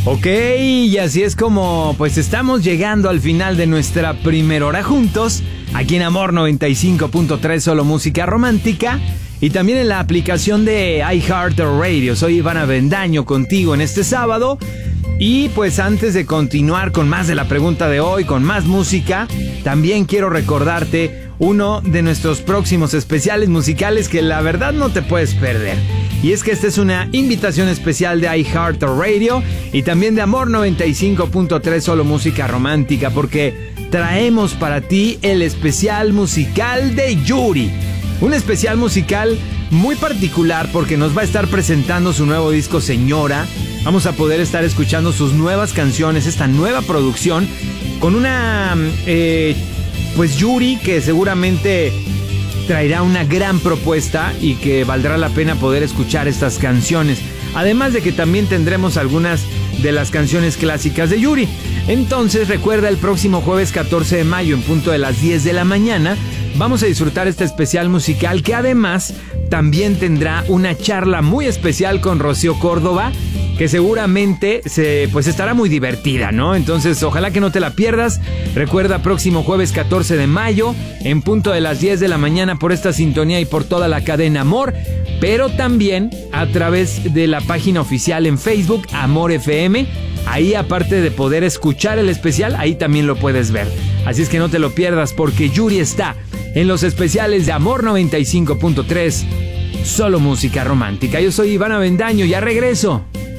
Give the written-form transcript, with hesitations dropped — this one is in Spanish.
Ok, y así es como pues estamos llegando al final de nuestra primera hora juntos, aquí en Amor 95.3, solo música romántica, y también en la aplicación de iHeartRadio. Soy Iván Avendaño contigo en este sábado, y pues antes de continuar con más de la pregunta de hoy, con más música, también quiero recordarte uno de nuestros próximos especiales musicales que la verdad no te puedes perder. Y es que esta es una invitación especial de iHeartRadio y también de Amor 95.3, solo música romántica, porque traemos para ti el especial musical de Yuri. Un especial musical muy particular porque nos va a estar presentando su nuevo disco Señora. Vamos a poder estar escuchando sus nuevas canciones, esta nueva producción, con una pues Yuri que seguramente traerá una gran propuesta y que valdrá la pena poder escuchar estas canciones. Además de que también tendremos algunas de las canciones clásicas de Yuri. Entonces recuerda, el próximo jueves 14 de mayo en punto de las 10 de la mañana vamos a disfrutar este especial musical, que además también tendrá una charla muy especial con Rocío Córdoba, que seguramente pues estará muy divertida, ¿no? Entonces ojalá que no te la pierdas. Recuerda, próximo jueves 14 de mayo en punto de las 10 de la mañana por esta sintonía y por toda la cadena Amor, pero también a través de la página oficial en Facebook, Amor FM. Ahí, aparte de poder escuchar el especial, ahí también lo puedes ver. Así es que no te lo pierdas, porque Yuri está en los especiales de Amor 95.3, solo música romántica. Yo soy Iván Avendaño, ya regreso.